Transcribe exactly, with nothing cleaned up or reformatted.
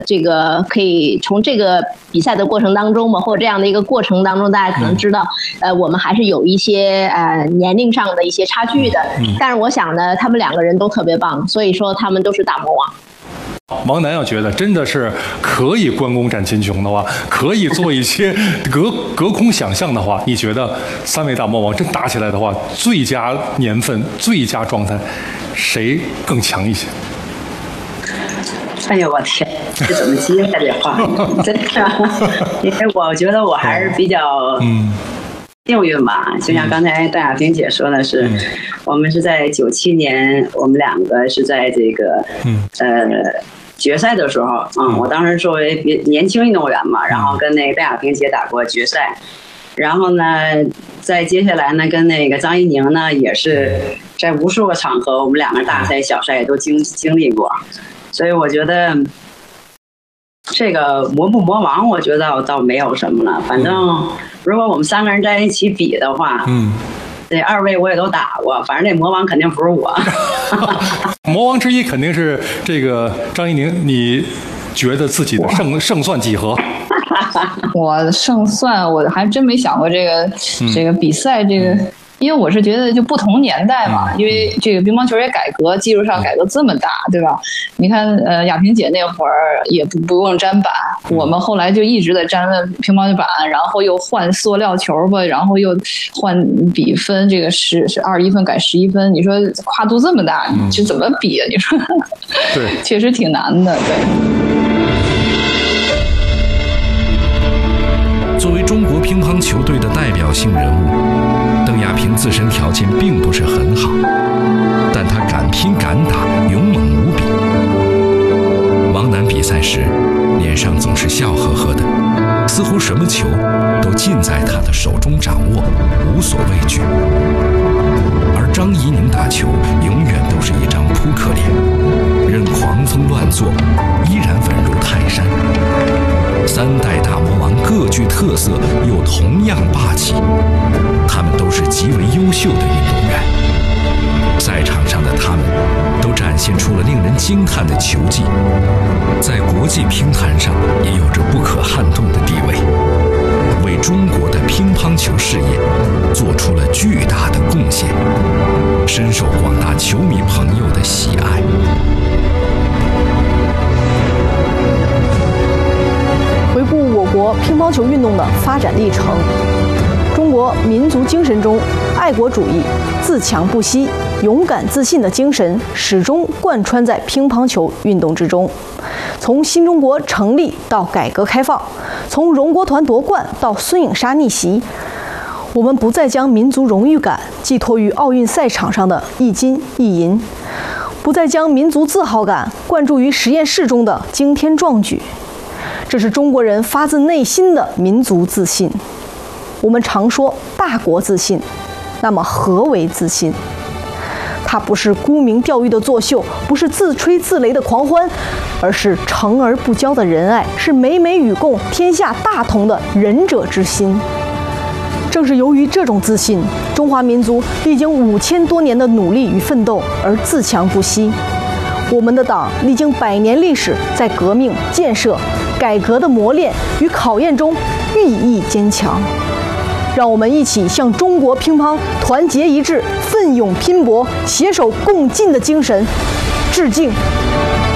这个可以从这个比赛的过程当中嘛，或者这样的一个过程当中，大家可能知道，呃，我们还是有一些呃年龄上的一些差距的。但是我想呢，他们两个人都特别棒，所以说他们都是大魔王。 王楠要觉得真的是可以关公战秦琼的话，可以做一些隔隔空想象的话，你觉得三位大魔王真打起来的话，最佳年份、最佳状态，谁更强一些？ 哎呦我天，这怎么接呀这话？真的，因为我觉得我还是比较嗯幸运吧。就像刚才戴亚萍姐说的是，嗯、我们是在九七年，我们两个是在这个嗯呃决赛的时候，嗯，我当时作为比年轻运动员嘛，然后跟那个戴亚萍姐打过决赛，然后呢，再接下来呢，跟那个张怡宁呢，也是在无数个场合，我们两个大赛、小赛也都经经历过。所以我觉得这个魔不魔王，我觉得倒没有什么了。反正如果我们三个人在一起比的话，嗯，这二位我也都打过，反正这魔王肯定不是我。 魔王之一肯定是这个张怡宁，你觉得自己的胜胜算几何？ 我胜算我还真没想过这个、嗯、这个比赛这个。嗯，因为我是觉得就不同年代嘛，因为这个乒乓球也改革，技术上改革这么大，对吧？你看，呃，亚萍姐那会儿也不不用粘板，我们后来就一直在粘了乒乓球板，然后又换塑料球吧，然后又换比分，这个十是二十一分改十一分，你说跨度这么大，你这怎么比啊？你说， 对， 确实挺难的，对。 作为中国乒乓球队的代表性人物，邓亚萍自身条件并不是很好，但她敢拼敢打，勇猛无比。王楠比赛时，脸上总是笑呵呵的，似乎什么球都尽在他的手中掌握，无所畏惧。而张怡宁打球永远都是一张扑克脸，任狂风乱作，依然稳如泰山。三代大魔王各具特色，又同样霸气。他们都是极为优秀的运动员，赛场上的他们都展现出了令人惊叹的球技，在国际乒坛上也有着不可撼动的地位，为中国的乒乓球事业做出了巨大的贡献，深受广大球迷朋友的喜爱。 回顾我国乒乓球运动的发展历程，中国民族精神中爱国主义、自强不息、勇敢自信的精神始终贯穿在乒乓球运动之中。从新中国成立到改革开放，从荣国团夺冠到孙颖莎逆袭，我们不再将民族荣誉感寄托于奥运赛场上的一金一银，不再将民族自豪感灌注于实验室中的惊天壮举。这是中国人发自内心的民族自信。我们常说大国自信，那么何为自信？它不是沽名钓誉的作秀，不是自吹自擂的狂欢，而是诚而不骄的仁爱，是美美与共、天下大同的仁者之心。正是由于这种自信，中华民族历经五千多年的努力与奋斗而自强不息。我们的党历经百年历史，在革命、建设、改革的磨练与考验中熠熠坚强。让我们一起向中国乒乓团结一致、奋勇拼搏、携手共进的精神致敬。